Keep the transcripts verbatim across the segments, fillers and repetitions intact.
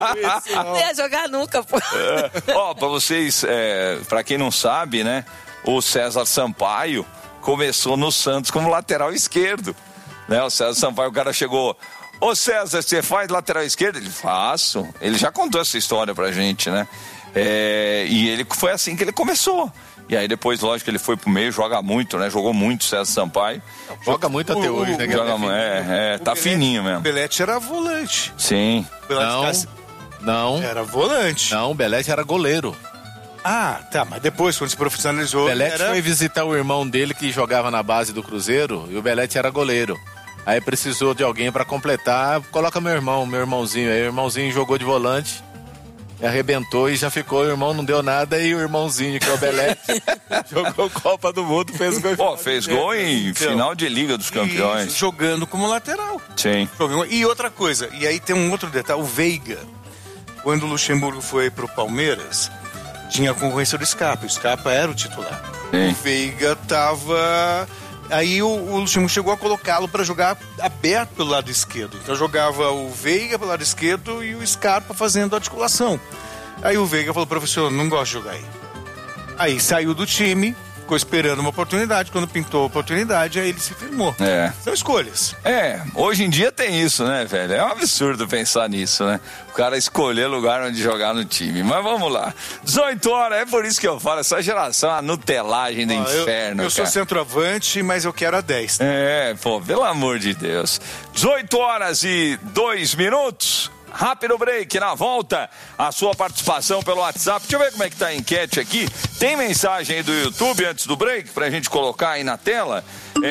Não ia jogar nunca, pô. É. Ó, pra vocês, é, pra quem não sabe, né? O César Sampaio começou no Santos como lateral esquerdo. Né? O César Sampaio, o cara chegou... Ô César, você faz lateral esquerdo? Ele, faço. Ele já contou essa história pra gente, né? É, e ele foi assim que ele começou. E aí depois, lógico, ele foi pro meio, joga muito, né? Jogou muito o César Sampaio. Joga muito até o, hoje, né? Joga, é, é, tá Belete, fininho mesmo. O Belete era volante. Sim. Não, Belete não. Era volante. Não, o Belete era goleiro. Ah, tá, mas depois, quando se profissionalizou... O Belete era... foi visitar o irmão dele que jogava na base do Cruzeiro e o Belete era goleiro. Aí precisou de alguém pra completar, coloca meu irmão, meu irmãozinho. Aí o irmãozinho jogou de volante, arrebentou e já ficou, o irmão não deu nada e o irmãozinho, que é o Belete, jogou Copa do Mundo, fez gol. Pô, fez gol em então, final de Liga dos Campeões. Jogando como lateral. Sim. E outra coisa, e aí tem um outro detalhe, o Veiga, quando o Luxemburgo foi pro Palmeiras, tinha a concorrência do Scarpa, o Scarpa era o titular. Sim. O Veiga tava... Aí o, o Luxemburgo chegou a colocá-lo para jogar aberto pelo lado esquerdo. Então jogava o Veiga pelo lado esquerdo e o Scarpa fazendo a articulação. Aí o Veiga falou, professor, não gosto de jogar aí. Aí saiu do time, ficou esperando uma oportunidade. Quando pintou a oportunidade, aí ele se firmou. É. São escolhas. É, hoje em dia tem isso, né, velho? É um absurdo pensar nisso, né? O cara escolher lugar onde jogar no time. Mas vamos lá. dezoito horas, é por isso que eu falo, essa geração, a nutelagem do Ó, inferno, Eu, eu sou centroavante, mas eu quero a dez. É, pô, pelo amor de Deus. dezoito horas e dois minutos. Rápido break, na volta, a sua participação pelo WhatsApp. Deixa eu ver como é que tá a enquete aqui. Tem mensagem aí do YouTube antes do break pra gente colocar aí na tela?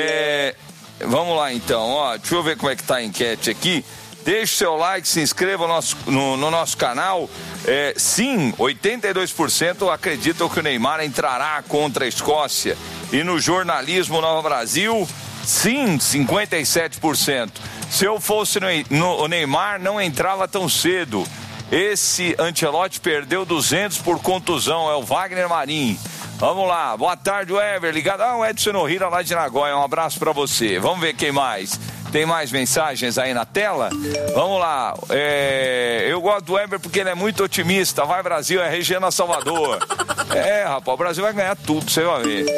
É, vamos lá então, ó, deixa eu ver como é que tá a enquete aqui. Deixe seu like, se inscreva no nosso, no, no nosso canal. É, sim, oitenta e dois por cento acreditam que o Neymar entrará contra a Escócia. E no jornalismo Nova Brasil, sim, cinquenta e sete por cento. Se eu fosse no, no, o Neymar, não entrava tão cedo. Esse Ancelotti perdeu duzentos por contusão, é o Wagner Marim. Vamos lá, boa tarde, Weber, ligado. Ah, o Edson Ohira lá de Nagoya, um abraço pra você. Vamos ver quem mais. Tem mais mensagens aí na tela? Vamos lá, é, eu gosto do Weber porque ele é muito otimista. Vai Brasil, é Regina Salvador. É, rapaz, o Brasil vai ganhar tudo, você vai ver.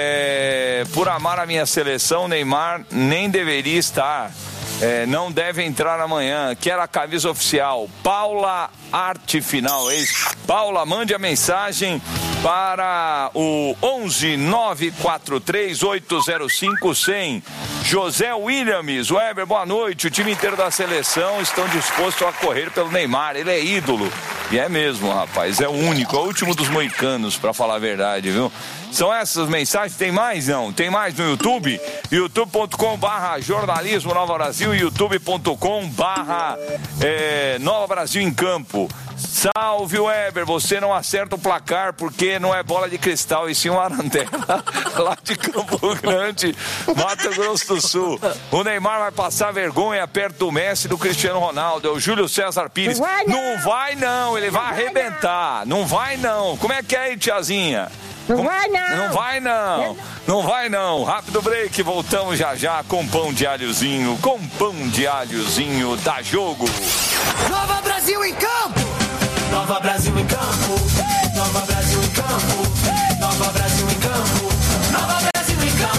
É, por amar a minha seleção, Neymar nem deveria estar. É, não deve entrar amanhã. Quero a camisa oficial. Paula Arte Final, é isso? Paula, mande a mensagem para o onze nove quatro três oito zero cinco cem. José Williams, Weber, boa noite. O time inteiro da seleção estão dispostos a correr pelo Neymar. Ele é ídolo. E é mesmo, rapaz. É o único, é o último dos moicanos, para falar a verdade, viu? São essas mensagens, tem mais não? Tem mais no YouTube? youtube ponto com barra jornalismo Nova Brasil, youtube ponto com barra Nova Brasil em Campo. Salve, Weber, você não acerta o placar porque não é bola de cristal e sim uma arandela lá de Campo Grande, Mato Grosso do Sul. O Neymar vai passar vergonha perto do Messi e do Cristiano Ronaldo. É o Júlio César Pires. Não vai não, não, vai, não. Ele vai arrebentar. Não vai não. Como é que é aí, tiazinha? Não vai não. Não vai não. Não vai não. Rápido break, voltamos já já com pão de alhozinho, com pão de alhozinho da Jogo. Nova Brasil em campo. Nova Brasil em campo. Nova Brasil em campo. Nova Brasil em campo. Nova Brasil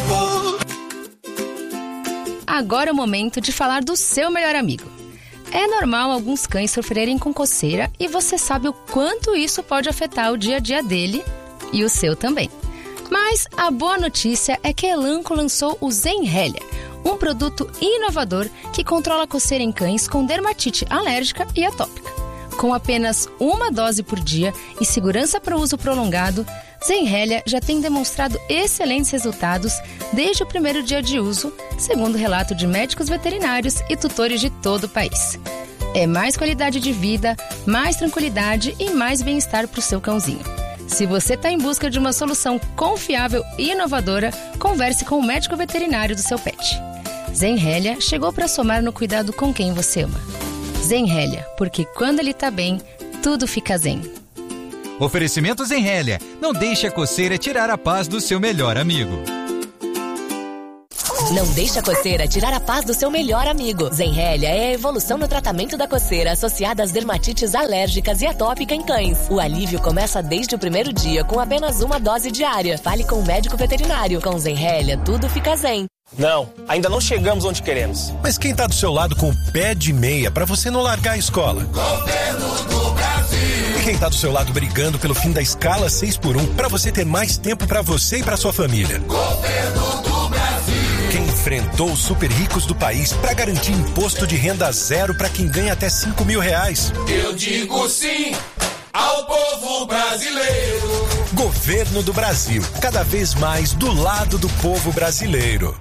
em campo. Agora é o momento de falar do seu melhor amigo. É normal alguns cães sofrerem com coceira e você sabe o quanto isso pode afetar o dia a dia dele e o seu também. Mas a boa notícia é que a Elanco lançou o Zenrelia, um produto inovador que controla a coceira em cães com dermatite alérgica e atópica. Com apenas uma dose por dia e segurança para uso prolongado, Zenrelia já tem demonstrado excelentes resultados desde o primeiro dia de uso, segundo relato de médicos veterinários e tutores de todo o país. É mais qualidade de vida, mais tranquilidade e mais bem-estar para o seu cãozinho. Se você está em busca de uma solução confiável e inovadora, converse com o médico veterinário do seu pet. Zenrelia chegou para somar no cuidado com quem você ama. Zenrelia, porque quando ele tá bem, tudo fica zen. Oferecimento Zenrelia. Não deixe a coceira tirar a paz do seu melhor amigo. Não deixe a coceira tirar a paz do seu melhor amigo. Zenrelia é a evolução no tratamento da coceira associada às dermatites alérgicas e atópica em cães. O alívio começa desde o primeiro dia com apenas uma dose diária. Fale com o médico veterinário. Com Zenrelia, tudo fica zen. Não, ainda não chegamos onde queremos. Mas quem tá do seu lado com o pé de meia pra você não largar a escola? Governo do Brasil. E quem tá do seu lado brigando pelo fim da escala seis por um pra você ter mais tempo pra você e pra sua família? Governo do Brasil. Quem enfrentou os super ricos do país pra garantir imposto de renda zero pra quem ganha até cinco mil reais? Eu digo sim ao povo brasileiro. Governo do Brasil, cada vez mais do lado do povo brasileiro.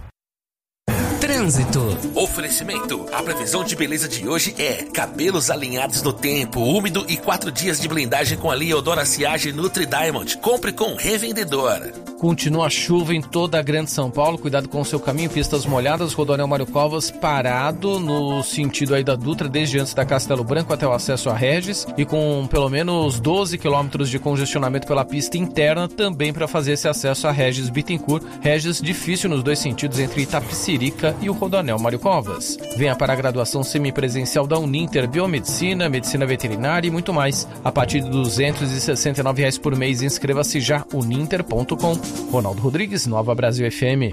Trânsito. Oferecimento. A previsão de beleza de hoje é cabelos alinhados no tempo, úmido e quatro dias de blindagem com a linha Odora Siage Nutri Diamond. Compre com revendedor. Continua a chuva em toda a Grande São Paulo. Cuidado com o seu caminho, pistas molhadas. Rodoanel Mário Covas parado no sentido aí da Dutra, desde antes da Castelo Branco até o acesso a Regis. E com pelo menos doze quilômetros de congestionamento pela pista interna, também para fazer esse acesso a Regis Bittencourt. Regis difícil nos dois sentidos entre Itapecerica e o Rodoanel Mário Covas. Venha para a graduação semipresencial da Uninter, Biomedicina, Medicina Veterinária e muito mais. A partir de duzentos e sessenta e nove reais por mês, inscreva-se já, uninter ponto com. Ronaldo Rodrigues, Nova Brasil F M.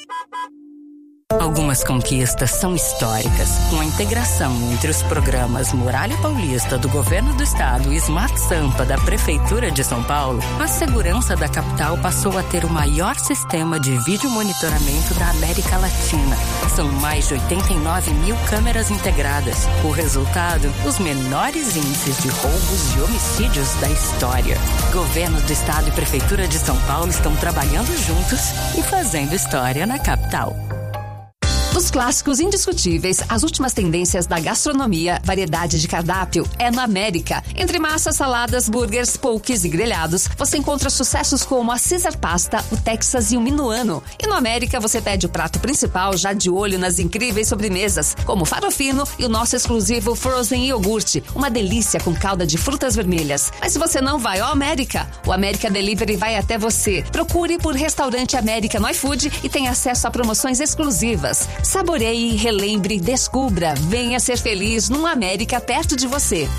Algumas conquistas são históricas. Com a integração entre os programas Muralha Paulista do Governo do Estado e Smart Sampa da Prefeitura de São Paulo, a segurança da capital passou a ter o maior sistema de vídeo monitoramento da América Latina. São mais de oitenta e nove mil câmeras integradas. O resultado, os menores índices de roubos e homicídios da história. Governo do Estado e Prefeitura de São Paulo estão trabalhando juntos e fazendo história na capital. Dos clássicos indiscutíveis, as últimas tendências da gastronomia, variedade de cardápio é no América. Entre massas, saladas, burgers, poques e grelhados, você encontra sucessos como a Caesar Pasta, o Texas e o Minuano. E no América você pede o prato principal já de olho nas incríveis sobremesas, como o farofino e o nosso exclusivo Frozen Iogurte, uma delícia com calda de frutas vermelhas. Mas se você não vai ao América, o América Delivery vai até você. Procure por Restaurante América no iFood e tenha acesso a promoções exclusivas. Saboreie, relembre, descubra. Venha ser feliz num América perto de você.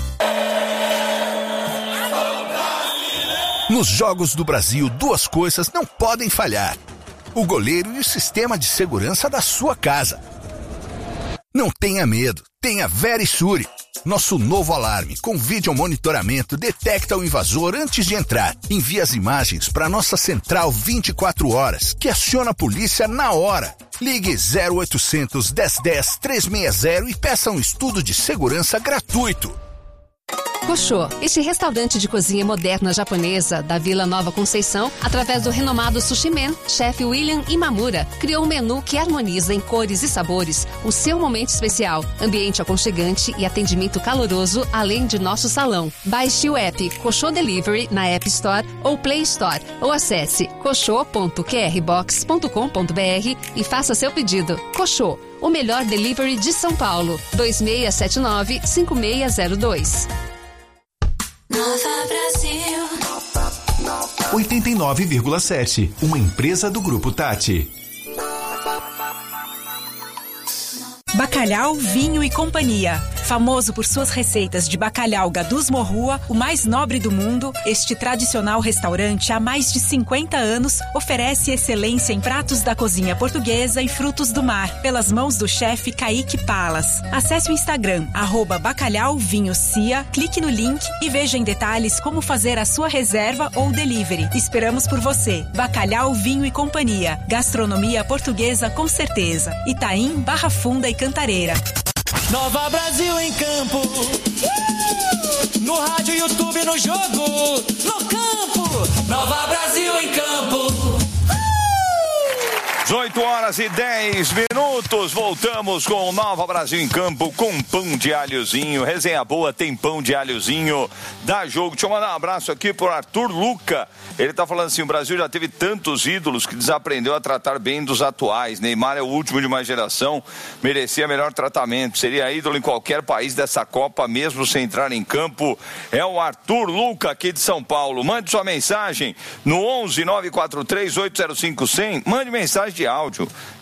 Nos Jogos do Brasil, duas coisas não podem falhar: o goleiro e o sistema de segurança da sua casa. Não tenha medo, tenha Verisure. Nosso novo alarme com vídeo monitoramento detecta o invasor antes de entrar. Envia as imagens para nossa central vinte e quatro horas, que aciona a polícia na hora. Ligue zero oitocentos, dez dez, trezentos e sessenta e peça um estudo de segurança gratuito. Koshô, este restaurante de cozinha moderna japonesa da Vila Nova Conceição, através do renomado Sushi Man, chefe William Imamura, criou um menu que harmoniza em cores e sabores o seu momento especial, ambiente aconchegante e atendimento caloroso, além de nosso salão. Baixe o app Koshô Delivery na App Store ou Play Store, ou acesse koshô ponto q r box ponto com ponto b r e faça seu pedido. Koshô, o melhor delivery de São Paulo. dois seis sete nove, cinco seis zero dois. Nova Brasil oitenta e nove vírgula sete, uma empresa do Grupo Tati. Bacalhau, Vinho e Companhia. Famoso por suas receitas de bacalhau Gadus Morrua, o mais nobre do mundo, este tradicional restaurante há mais de cinquenta anos oferece excelência em pratos da cozinha portuguesa e frutos do mar, pelas mãos do chefe Kaique Palas. Acesse o Instagram, arroba Bacalhau Vinho Cia, clique no link e veja em detalhes como fazer a sua reserva ou delivery. Esperamos por você. Bacalhau, Vinho e Companhia. Gastronomia portuguesa com certeza. Itaim, Barra Funda e Cantareira. Nova Brasil em campo, uh! No rádio, YouTube, no jogo, no campo. Nova Brasil em campo. dezoito horas e dez minutos, voltamos com o Nova Brasil em Campo com pão de alhozinho. Resenha boa, tem pão de alhozinho, dá jogo. Deixa eu mandar um abraço aqui pro Arthur Luca. Ele tá falando assim: o Brasil já teve tantos ídolos que desaprendeu a tratar bem dos atuais. Neymar é o último de uma geração, merecia melhor tratamento, seria ídolo em qualquer país dessa Copa, mesmo sem entrar em campo. É o Arthur Luca aqui de São Paulo. Mande sua mensagem no onze, nove quatro três, oito zero cinco, cem. Mande mensagem de áudio, tá?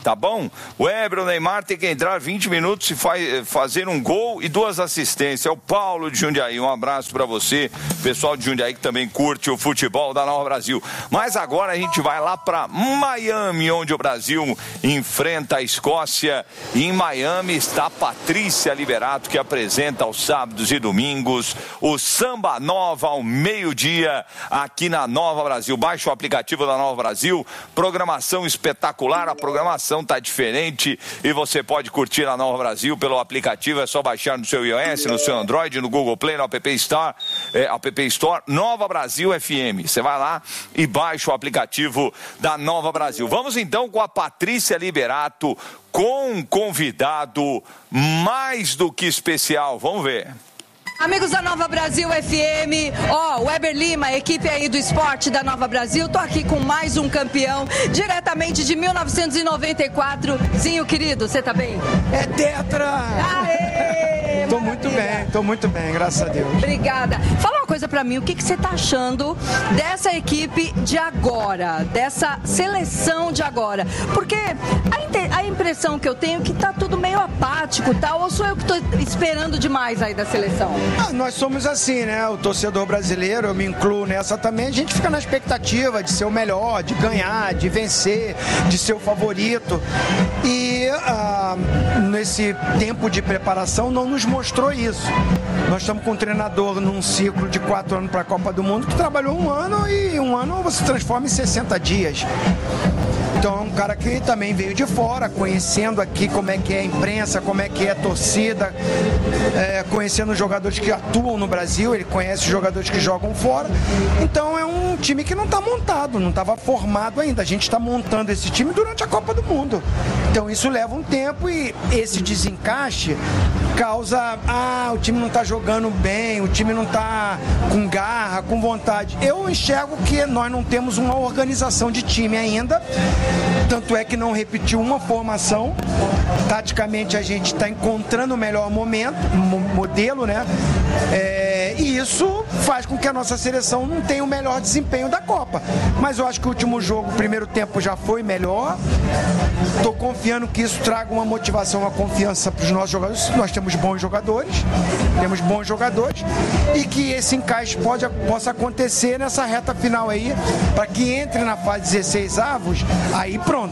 tá bom? O Heber, o Neymar tem que entrar vinte minutos e faz, fazer um gol e duas assistências. É o Paulo de Jundiaí, um abraço pra você, pessoal de Jundiaí que também curte o futebol da Nova Brasil. Mas agora a gente vai lá pra Miami, onde o Brasil enfrenta a Escócia. E em Miami está a Patrícia Liberato, que apresenta aos sábados e domingos o Samba Nova ao meio-dia aqui na Nova Brasil. Baixe o aplicativo da Nova Brasil, programação espetacular, a programação tá diferente e você pode curtir a Nova Brasil pelo aplicativo, é só baixar no seu iOS, no seu Android, no Google Play, no App Store, é, App Store, Nova Brasil F M. Você vai lá e baixa o aplicativo da Nova Brasil. Vamos então com a Patrícia Liberato, com um convidado mais do que especial. Vamos ver. Amigos da Nova Brasil F M, ó, oh, Weber Lima, equipe aí do esporte da Nova Brasil, tô aqui com mais um campeão, diretamente de mil novecentos e noventa e quatro. Zinho, querido, você tá bem? É tetra! Aê! Tô muito bem, tô muito bem, graças a Deus. Obrigada. Fala uma coisa pra mim, o que, que você tá achando dessa equipe de agora, dessa seleção de agora? Porque a, a impressão que eu tenho é que tá tudo meio apático, tá? Ou sou eu que tô esperando demais aí da seleção? Ah, nós somos assim, né? O torcedor brasileiro, eu me incluo nessa também, a gente fica na expectativa de ser o melhor, de ganhar, de vencer, de ser o favorito. E ah, nesse tempo de preparação não nos mostrou isso. Nós estamos com um treinador num ciclo de quatro anos para a Copa do Mundo que trabalhou um ano e um ano você transforma em sessenta dias. Então é um cara que também veio de fora, conhecendo aqui como é que é a imprensa, como é que é a torcida, é, conhecendo os jogadores que atuam no Brasil, ele conhece os jogadores que jogam fora. Então é um time que não está montado, não estava formado ainda. A gente está montando esse time durante a Copa do Mundo. Então isso leva um tempo e esse desencaixe causa, ah, o time não está jogando bem, o time não está com garra, com vontade. Eu enxergo que nós não temos uma organização de time ainda. Tanto é que não repetiu uma formação. Taticamente a gente está encontrando o melhor momento, modelo, né? É, e isso faz com que a nossa seleção não tenha o melhor desempenho da Copa. Mas eu acho que o último jogo, o primeiro tempo já foi melhor. Estou confiando que isso traga uma motivação, uma confiança para os nossos jogadores. Nós temos bons jogadores, temos bons jogadores e que esse encaixe pode, possa acontecer nessa reta final aí, para que entre na fase dezesseis avos. Aí pronto.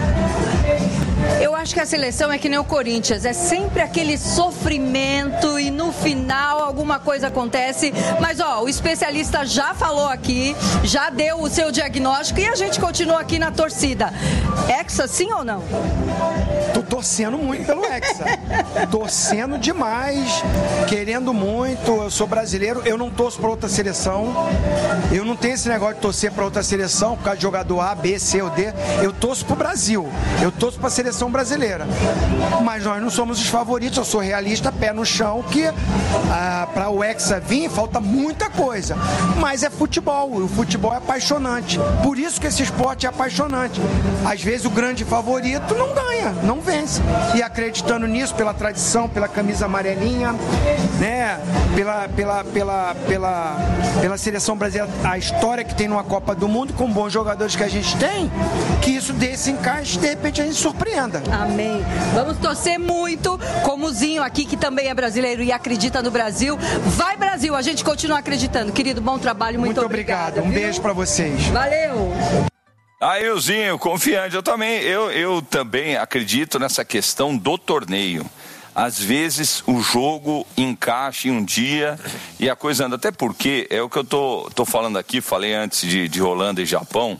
Eu acho que a seleção é que nem o Corinthians, é sempre aquele sofrimento e no final alguma coisa acontece. Mas ó, o especialista já falou aqui, já deu o seu diagnóstico e a gente continua aqui na torcida. Hexa, sim ou não? Tô torcendo muito pelo Hexa. Torcendo demais, querendo muito. Eu sou brasileiro, eu não torço pra outra seleção. Eu não tenho esse negócio de torcer pra outra seleção por causa de jogador A, B, C ou D. Eu torço pro Brasil. Eu torço pra seleção brasileira. Mas nós não somos os favoritos, eu sou realista, pé no chão, que ah, para o Hexa vir falta muita coisa. Mas é futebol, o futebol é apaixonante. Por isso que esse esporte é apaixonante. Às vezes o grande favorito não ganha, não vence. E acreditando nisso, pela tradição, pela camisa amarelinha, né? Pela, pela, pela, pela, pela seleção brasileira, a história que tem numa Copa do Mundo, com bons jogadores que a gente tem, que isso desse encaixe, de repente a gente surpreenda. Amém. Vamos torcer muito, como o Zinho aqui, que também é brasileiro e acredita no Brasil. Vai, Brasil, a gente continua acreditando. Querido, bom trabalho, muito, muito obrigado. obrigado. Um viu? Beijo pra vocês. Valeu. Aí o Zinho, confiante, eu também, eu, eu também acredito nessa questão do torneio. Às vezes o jogo encaixa em um dia e a coisa anda. Até porque, é o que eu tô, tô falando aqui, falei antes de, de Holanda e Japão,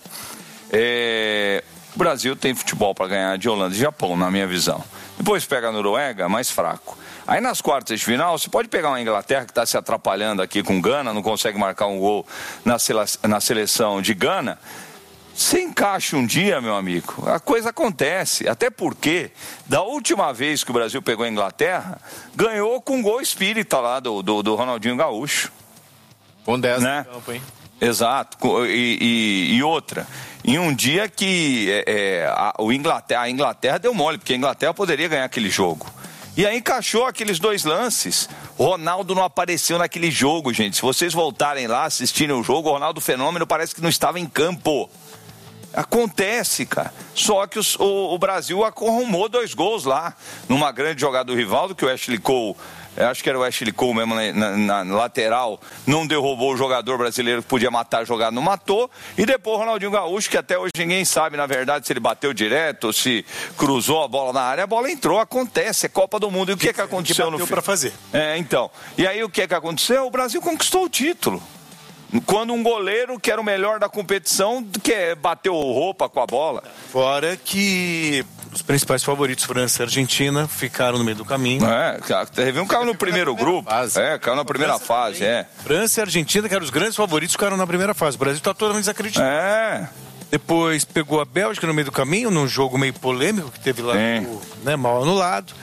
é... o Brasil tem futebol para ganhar de Holanda e Japão, na minha visão. Depois pega a Noruega, mais fraco. Aí nas quartas de final, você pode pegar uma Inglaterra que está se atrapalhando aqui com Gana, não consegue marcar um gol na, sele... na seleção de Gana. Você encaixa um dia, meu amigo, a coisa acontece. Até porque, da última vez que o Brasil pegou a Inglaterra, ganhou com um gol espírita lá do, do, do Ronaldinho Gaúcho. Com dez né? no campo, hein? Exato. E, e, e outra, em um dia que é, é, a, o Inglaterra, a Inglaterra deu mole, porque a Inglaterra poderia ganhar aquele jogo. E aí encaixou aqueles dois lances. O Ronaldo não apareceu naquele jogo, gente. Se vocês voltarem lá, assistirem o jogo, o Ronaldo Fenômeno parece que não estava em campo. Acontece, cara. Só que os, o, o Brasil arrumou dois gols lá, numa grande jogada do Rivaldo, que o Ashley Cole, acho que era o Ashley Cole mesmo na, na, na lateral, não derrubou o jogador brasileiro que podia matar a jogada, não matou. E depois o Ronaldinho Gaúcho, que até hoje ninguém sabe, na verdade, se ele bateu direto ou se cruzou a bola na área. A bola entrou, acontece, é Copa do Mundo. E o que, que, que aconteceu que no fim? Para fazer. É, então. E aí o que, que aconteceu? O Brasil conquistou o título. Quando um goleiro, que era o melhor da competição, que bateu roupa com a bola. Fora que os principais favoritos, França e Argentina, ficaram no meio do caminho. É, teve um caiu no primeiro grupo. Fase. É, caiu na primeira França fase, também. é. França e Argentina, que eram os grandes favoritos, ficaram na primeira fase. O Brasil está totalmente desacreditado. É. Depois pegou a Bélgica no meio do caminho, num jogo meio polêmico que teve lá, é. no, né, mal anulado.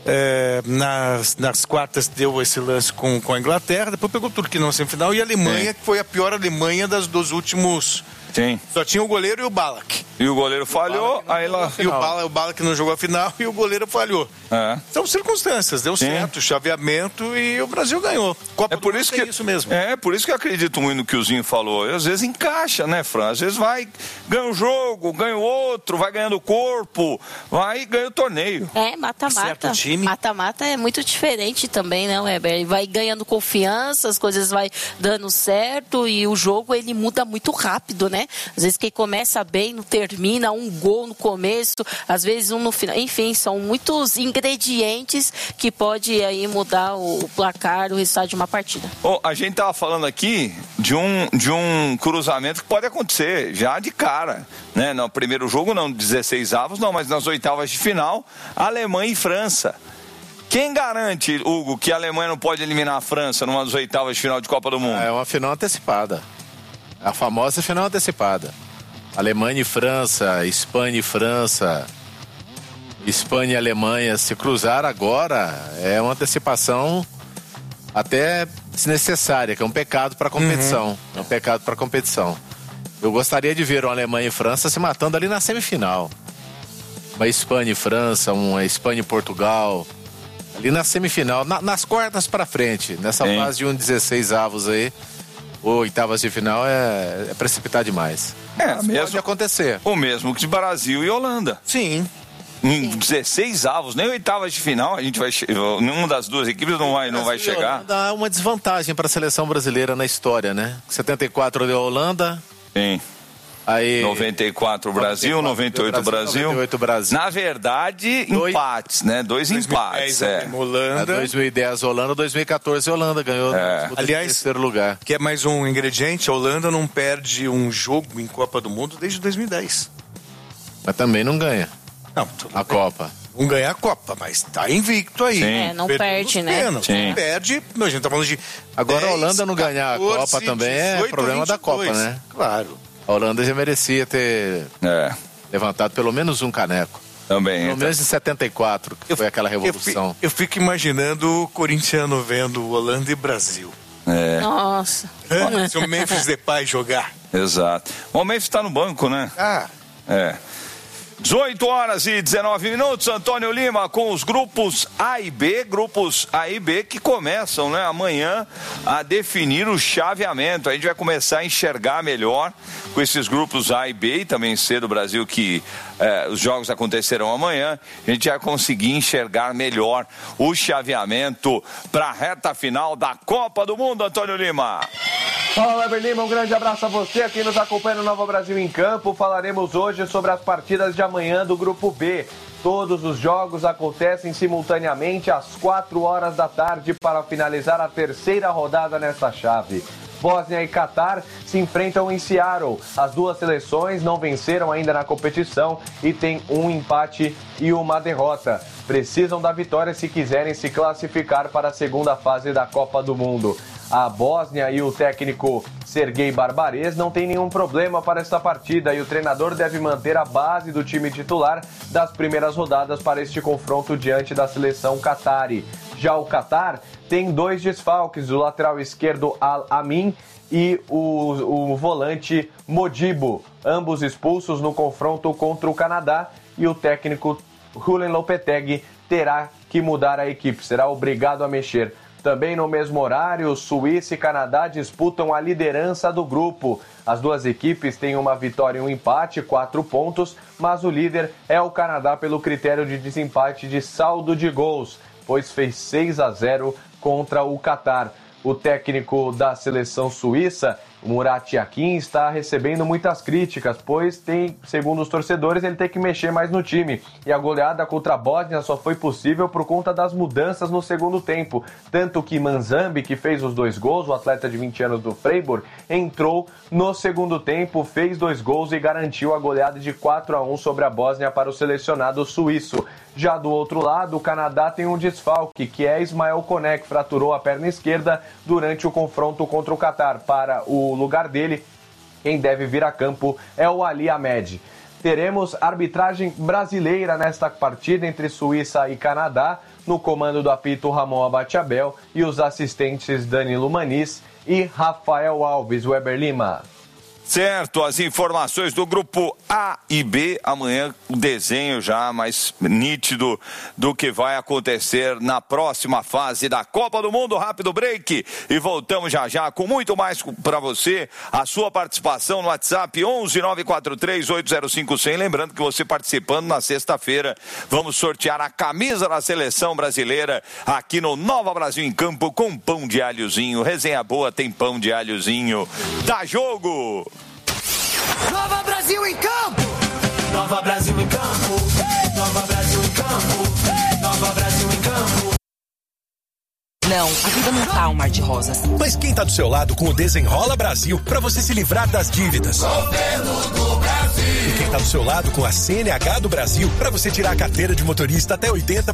É, nas, nas quartas deu esse lance com, com a Inglaterra, depois pegou tudo que não na semifinal, e a Alemanha, é. que foi a pior Alemanha das, dos últimos. Sim. Só tinha o goleiro e o Ballack. E o goleiro falhou, aí lá. E o Ballack, o Ballack não jogou a final e o goleiro falhou. É. São circunstâncias, deu Sim. certo, chaveamento e o Brasil ganhou. Copa é por isso que é isso mesmo. É, por isso que eu acredito muito no que o Zinho falou. Às vezes encaixa, né, Fran? Às vezes vai, ganha um jogo, ganha o outro, vai ganhando corpo, vai e ganha o torneio. É, mata-mata. Mata-mata é muito diferente também, né, Weber? Vai ganhando confiança, as coisas vai dando certo e o jogo ele muda muito rápido, né? Às vezes quem começa bem não termina, um gol no começo, às vezes um no final. Enfim, são muitos ingredientes que pode aí mudar o placar, o resultado de uma partida. Oh, a gente tava falando aqui de um, de um cruzamento que pode acontecer já de cara, né? No primeiro jogo não, dezesseis avos não, mas nas oitavas de final, Alemanha e França. Quem garante, Hugo, que a Alemanha não pode eliminar a França numa das oitavas de final de Copa do Mundo? É uma final antecipada. A famosa final antecipada. Alemanha e França, Espanha e França, Espanha e Alemanha se cruzar agora é uma antecipação até desnecessária, que é um pecado para a competição. Uhum. É um pecado para a competição. Eu gostaria de ver uma Alemanha e França se matando ali na semifinal. Uma Espanha e França, uma Espanha e Portugal, ali na semifinal, na, nas quartas para frente, nessa Sim. fase de um dezesseis avos aí. Ou oitavas de final é, é precipitar demais. É, Mas mesmo, pode acontecer. O mesmo que de Brasil e Holanda. Sim. Em dezesseis avos, nem oitavas de final, a gente vai nenhuma das duas equipes não vai, não vai chegar. Dá uma desvantagem para a seleção brasileira na história, né? setenta e quatro deu a Holanda. Sim. Aí, noventa e quatro Brasil, noventa e oito Brasil. noventa e oito Brasil. Na verdade, dois, empates, né? Dois empates. É. Holanda. dois mil e dez Holanda, dois mil e quatorze Holanda ganhou é. no Aliás, terceiro lugar. Que é mais um ingrediente, a Holanda não perde um jogo em Copa do Mundo desde dois mil e dez. Mas também não ganha. Não, a bem. Copa. Não ganha a Copa, mas tá invicto aí. Sim. É, não Perdeu perde, né? Sim. Perde, a gente tá falando de Agora dez, a Holanda não ganhar quatorze, a Copa também dezoito, é problema vinte e dois. Da Copa, né? Claro. A Holanda já merecia ter é. levantado pelo menos um caneco. Também. Pelo menos em setenta e quatro, que eu, foi aquela revolução. Eu, eu fico imaginando o corintiano vendo Holanda e Brasil. É. Nossa. É, se o Memphis Depay jogar. Exato. O Memphis tá no banco, né? Ah. É. dezoito horas e dezenove minutos, Antônio Lima, com os grupos A e B, grupos A e B que começam, né, amanhã a definir o chaveamento. A gente vai começar a enxergar melhor com esses grupos A e B, e também cedo o Brasil que eh, os jogos acontecerão amanhã. A gente vai conseguir enxergar melhor o chaveamento para a reta final da Copa do Mundo, Antônio Lima. Fala, Weber Lima, um grande abraço a você, a quem nos acompanha no Nova Brasil em Campo. Falaremos hoje sobre as partidas de amanhã do Grupo B. Todos os jogos acontecem simultaneamente às quatro horas da tarde para finalizar a terceira rodada nesta chave. Bósnia e Catar se enfrentam em Seattle. As duas seleções não venceram ainda na competição e têm um empate e uma derrota. Precisam da vitória se quiserem se classificar para a segunda fase da Copa do Mundo. A Bósnia e o técnico Sergei Barbares não tem nenhum problema para esta partida e o treinador deve manter a base do time titular das primeiras rodadas para este confronto diante da seleção catari. Já o Catar tem dois desfalques, o lateral esquerdo Al-Amin e o, o volante Modibo, ambos expulsos no confronto contra o Canadá, e o técnico Julen Lopetegui terá que mudar a equipe, será obrigado a mexer. Também no mesmo horário, Suíça e Canadá disputam a liderança do grupo. As duas equipes têm uma vitória e um empate, quatro pontos, mas o líder é o Canadá pelo critério de desempate de saldo de gols, pois fez seis a zero contra o Catar. O técnico da seleção suíça, Murat Yakin, está recebendo muitas críticas, pois tem, segundo os torcedores, ele tem que mexer mais no time. E a goleada contra a Bósnia só foi possível por conta das mudanças no segundo tempo. Tanto que Manzambi, que fez os dois gols, o atleta de vinte anos do Freiburg, entrou no segundo tempo, fez dois gols e garantiu a goleada de quatro a um sobre a Bósnia para o selecionado suíço. Já do outro lado, o Canadá tem um desfalque, que é Ismael Koné, que fraturou a perna esquerda durante o confronto contra o Catar. Para o lugar dele, quem deve vir a campo é o Ali Ahmed. Teremos arbitragem brasileira nesta partida entre Suíça e Canadá, no comando do apito Ramon Abate-Abel e os assistentes Danilo Maniz e Rafael Alves. Weber Lima. Certo, as informações do grupo A e B, amanhã o desenho já mais nítido do que vai acontecer na próxima fase da Copa do Mundo. Rápido break e voltamos já já com muito mais para você, a sua participação no WhatsApp onze nove quatro três oito zero cinco zero zero. Lembrando que você participando na sexta-feira, vamos sortear a camisa da seleção brasileira aqui no Nova Brasil em Campo com pão de alhozinho. Resenha boa, tem pão de alhozinho. Dá jogo! Nova Brasil em campo! Nova Brasil em campo! Nova Brasil em campo! Nova Brasil em campo! Não, a vida não tá um mar de rosas. Mas quem tá do seu lado com o Desenrola Brasil pra você se livrar das dívidas? Governo do Brasil! E quem tá do seu lado com a C N H do Brasil pra você tirar a carteira de motorista até oitenta